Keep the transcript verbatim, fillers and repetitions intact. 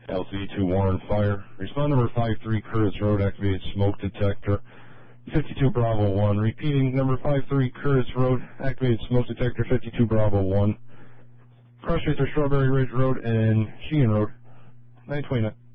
L C two Warren Fire. Respond number five three Curtis Road, activated smoke detector. fifty-two Bravo one. Repeating, number five three Curtis Road, activated smoke detector, fifty-two Bravo one. Cross Tracer Strawberry Ridge Road and Sheehan Road, nine twenty-nine.